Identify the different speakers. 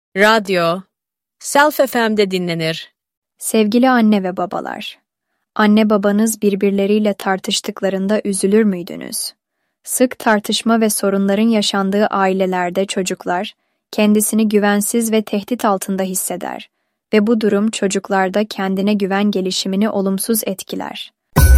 Speaker 1: Radyo, Self FM'de dinlenir.
Speaker 2: Sevgili anne ve babalar, anne babanız birbirleriyle tartıştıklarında üzülür müydünüz? Sık tartışma ve sorunların yaşandığı ailelerde çocuklar kendisini güvensiz ve tehdit altında hisseder ve bu durum çocuklarda kendine güven gelişimini olumsuz etkiler.